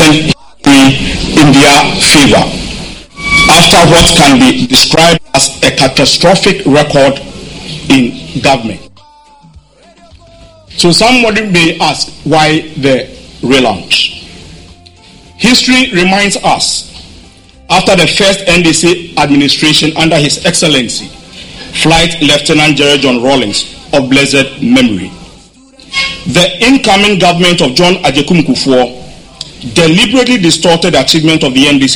recent in their favor, after what can be described as a catastrophic record in government. So somebody may ask, why the relaunch? History reminds us, after the first NDC administration under His Excellency, Flight Lieutenant General John Rawlings of blessed memory, the incoming government of John Agyekum Kufuor deliberately distorted the achievement of the NDC